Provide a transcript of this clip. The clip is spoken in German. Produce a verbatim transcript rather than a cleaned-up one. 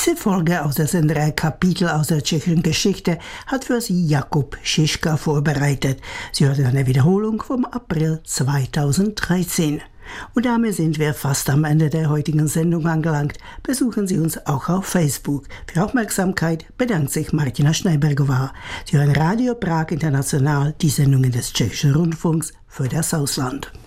Diese Folge aus der Senderei Kapitel aus der tschechischen Geschichte hat für Sie Jakub Šiška vorbereitet. Sie hört eine Wiederholung vom April zweitausenddreizehn. Und damit sind wir fast am Ende der heutigen Sendung angelangt. Besuchen Sie uns auch auf Facebook. Für Aufmerksamkeit bedankt sich Martina Schneibergová. Sie hören Radio Prag International, die Sendungen des Tschechischen Rundfunks für das Ausland.